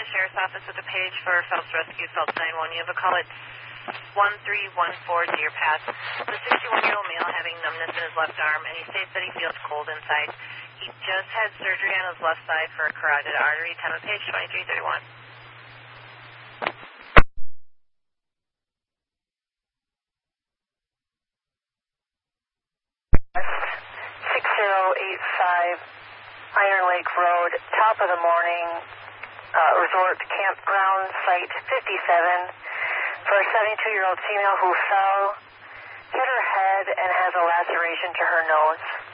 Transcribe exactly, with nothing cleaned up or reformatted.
County Sheriff's Office with a page for Phelps Rescue, Phelps nine one. You have a call at one three one four Deer Path. The sixty-one-year-old male having numbness in his left arm, and he states that he feels cold inside. He just had surgery on his left side for a carotid artery. Time of page twenty-three thirty-one. six zero eight five Iron Lake Road, top of the morning, uh, resort campground, site fifty-seven, for a seventy-two-year-old female who fell, hit her head, and has a laceration to her nose.